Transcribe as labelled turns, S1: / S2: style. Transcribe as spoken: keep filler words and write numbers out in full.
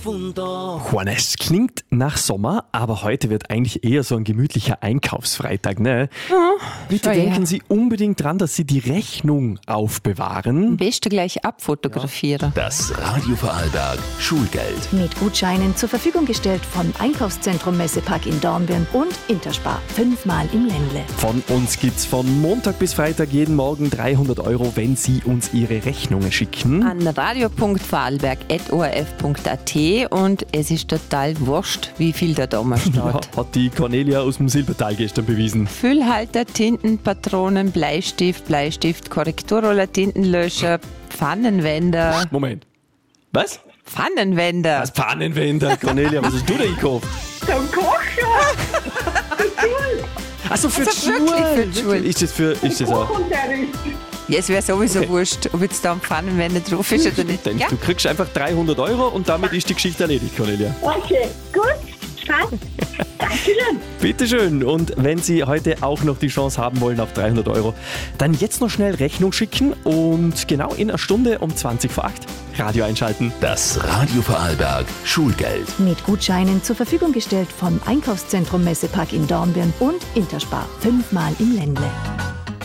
S1: von da.
S2: Juanes, klingt nach Sommer, aber heute wird eigentlich eher so ein gemütlicher Einkaufsfreitag, ne?
S3: Ja,
S2: Bitte
S3: schon,
S2: denken
S3: ja.
S2: Sie unbedingt dran, dass Sie die Rechnung aufbewahren.
S3: Am besten gleich abfotografieren.
S4: Das Radio Vorarlberg Schulgeld.
S5: Mit Gutscheinen zur Verfügung gestellt vom Einkaufszentrum Messepark in Dornbirn und Interspar. Fünfmal im Ländle.
S2: Von uns gibt's von Montag bis Freitag jeden Morgen dreihundert Euro, wenn Sie uns Ihre Rechnungen schicken.
S3: An radio punkt vorarlberg at o r f punkt a t und es ist total wurscht, wie viel da da mal steht.
S2: Ja, hat die Cornelia aus dem Silbertal gestern bewiesen.
S3: Füllhalter, Tinten, Patronen, Bleistift, Bleistift, Korrekturroller, Tintenlöscher, Pfannenwender.
S2: Moment. Was?
S3: Pfannenwender.
S2: Als Pfannenwender, Cornelia, was hast du denn gekauft?
S6: Zum Kochen!
S2: Achso, für
S3: Also
S2: die
S3: wirklich
S2: Schule.
S3: für die Schule.
S2: Ist das für, ist das auch?
S6: Kochunterricht.
S3: Ja, es wäre sowieso
S2: Okay.
S3: wurscht, ob jetzt da ein Pfannenwender drauf ist oder nicht.
S2: Denn
S3: Ja?
S2: du kriegst einfach dreihundert Euro und damit ist die Geschichte erledigt, Cornelia.
S6: Okay, gut. Passt. Dankeschön.
S2: Bitteschön. Und wenn Sie heute auch noch die Chance haben wollen auf dreihundert Euro, dann jetzt noch schnell Rechnung schicken und genau in einer Stunde um zwanzig vor acht Radio einschalten.
S4: Das Radio Vorarlberg Schulgeld.
S5: Mit Gutscheinen zur Verfügung gestellt vom Einkaufszentrum Messepark in Dornbirn und Interspar. Fünfmal im Ländle.